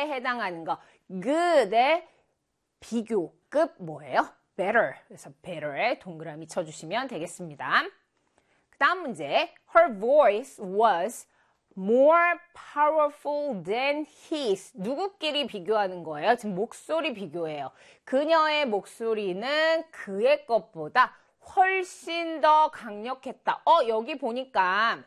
good에 해당하는 거. good의 비교급 뭐예요? better. 그래서 better에 동그라미 쳐주시면 되겠습니다. 그 다음 문제. Her voice was more powerful than his. 누구끼리 비교하는 거예요? 지금 목소리 비교예요. 그녀의 목소리는 그의 것보다 훨씬 더 강력했다. 여기 보니까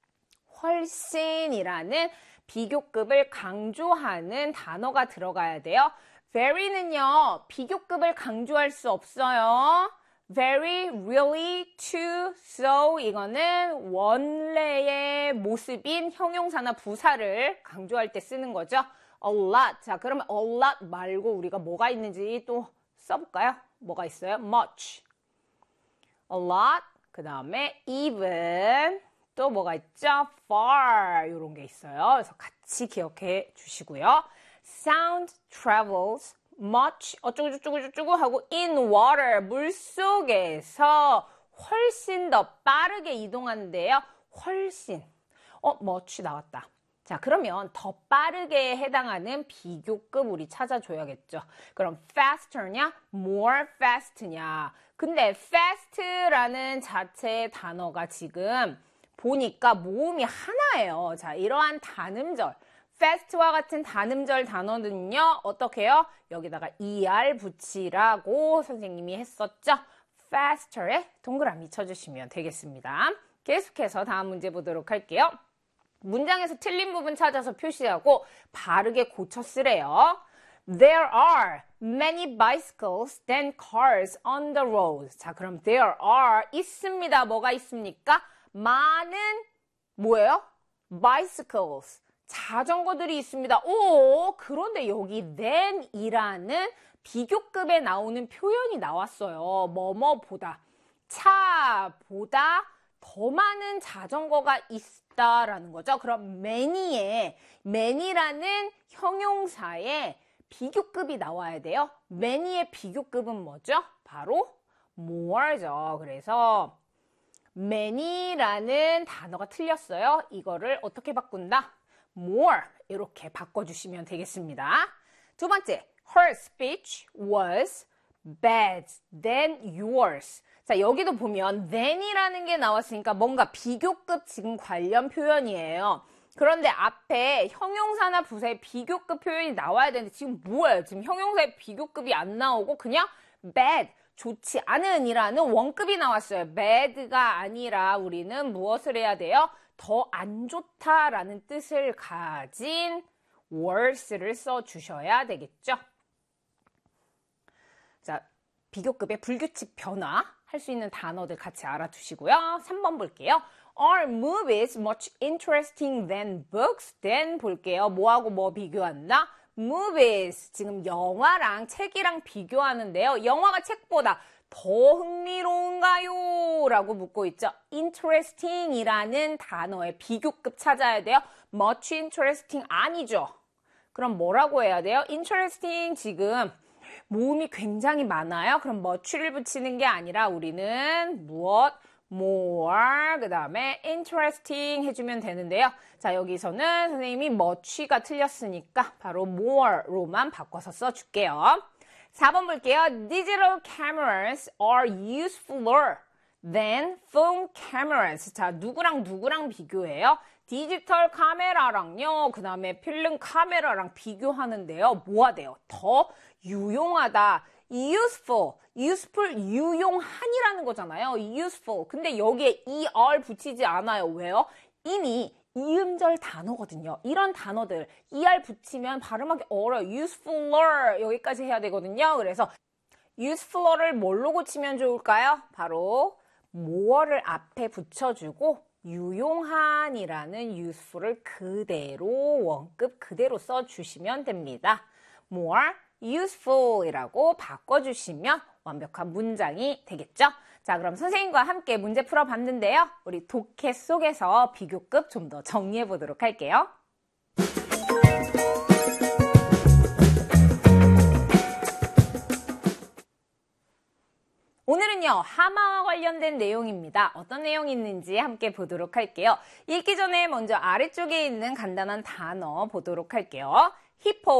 훨씬이라는 비교급을 강조하는 단어가 들어가야 돼요. very는요, 비교급을 강조할 수 없어요. very, really, to, so 이거는 원래의 모습인 형용사나 부사를 강조할 때 쓰는 거죠. a lot. 자, 그러면 a lot 말고 우리가 뭐가 있는지 또 써볼까요? 뭐가 있어요? much. a lot. 그 다음에 even. 또 뭐가 있죠? far. 이런 게 있어요. 그래서 같이 기억해 주시고요. sound travels much 어쩌고저쩌고 하고 in water 물속에서 훨씬 더 빠르게 이동하는데요. 훨씬 much 나왔다. 자, 그러면 더 빠르게 해당하는 비교급 우리 찾아줘야겠죠. 그럼 faster냐 more fast냐. 근데 fast라는 자체의 단어가 지금 보니까 모음이 하나예요. 자, 이러한 단음절 fast와 같은 단음절 단어는요, 어떻게 해요? 여기다가 er 붙이라고 선생님이 했었죠? faster에 동그라미 쳐주시면 되겠습니다. 계속해서 다음 문제 보도록 할게요. 문장에서 틀린 부분 찾아서 표시하고 바르게 고쳐 쓰래요. There are many bicycles than cars on the road. 자, 그럼 there are 있습니다. 뭐가 있습니까? 많은 뭐예요? bicycles. 자전거들이 있습니다. 그런데 여기 than이라는 비교급에 나오는 표현이 나왔어요. 뭐뭐보다. 차보다 더 많은 자전거가 있다라는 거죠. 그럼 many라는 형용사에 비교급이 나와야 돼요. many의 비교급은 뭐죠? 바로 more죠. 그래서 many라는 단어가 틀렸어요. 이거를 어떻게 바꾼다? more 이렇게 바꿔주시면 되겠습니다. 두 번째, her speech was bad than yours. 자, 여기도 보면 than이라는 게 나왔으니까 뭔가 비교급 지금 관련 표현이에요. 그런데 앞에 형용사나 부사의 비교급 표현이 나와야 되는데 지금 뭐예요? 지금 형용사의 비교급이 안 나오고 그냥 bad, 좋지 않은 이라는 원급이 나왔어요. bad가 아니라 우리는 무엇을 해야 돼요? 더 안 좋다라는 뜻을 가진 worse를 써주셔야 되겠죠. 자, 비교급의 불규칙 변화 할 수 있는 단어들 같이 알아두시고요. 3번 볼게요. Are movies much interesting than books? then 볼게요. 뭐하고 뭐 비교한다? movies, 지금 영화랑 책이랑 비교하는데요. 영화가 책보다 더 흥미로운가요? 라고 묻고 있죠. interesting 이라는 단어의 비교급 찾아야 돼요. much interesting 아니죠. 그럼 뭐라고 해야 돼요? interesting 지금 모음이 굉장히 많아요. 그럼 much를 붙이는 게 아니라 우리는 무엇? more, 그 다음에 interesting 해주면 되는데요. 자, 여기서는 선생님이 much가 틀렸으니까 바로 more로만 바꿔서 써줄게요. 4번 볼게요. Digital cameras are usefuler than phone cameras. 자, 누구랑 비교해요? 디지털 카메라랑요, 그 다음에 필름 카메라랑 비교하는데요. 뭐가 돼요? 더 유용하다. useful, 유용한이라는 거잖아요. useful. 근데 여기에 er 붙이지 않아요. 왜요? 이미 이음절 단어거든요. 이런 단어들 er 붙이면 발음하기 어려워요. usefuler 여기까지 해야 되거든요. 그래서 usefuler를 뭘로 고치면 좋을까요? 바로 more를 앞에 붙여주고 유용한이라는 useful을 그대로 원급 그대로 써주시면 됩니다. more useful이라고 바꿔주시면 완벽한 문장이 되겠죠? 자, 그럼 선생님과 함께 문제 풀어봤는데요. 우리 독해 속에서 비교급 좀 더 정리해 보도록 할게요. 오늘은요, 하마와 관련된 내용입니다. 어떤 내용이 있는지 함께 보도록 할게요. 읽기 전에 먼저 아래쪽에 있는 간단한 단어 보도록 할게요. 히포